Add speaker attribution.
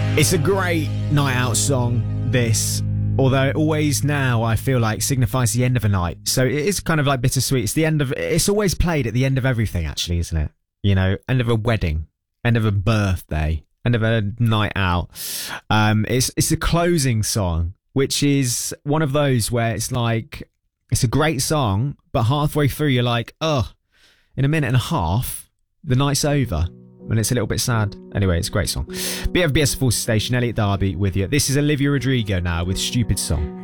Speaker 1: It's a great night out song, this. Although it always now, I feel like, signifies the end of a night. So it is kind of like bittersweet. It's the end of... It's always played at the end of everything, actually, isn't it? You know, end of a wedding, end of a birthday, end of a night out. It's a closing song, which is one of those where it's like... It's a great song, but halfway through you're like, oh, in a minute and a half, the night's over. And it's a little bit sad. Anyway, it's a great song. BFBS Force Station, Elliot Darby with you. This is Olivia Rodrigo now with Stupid Song.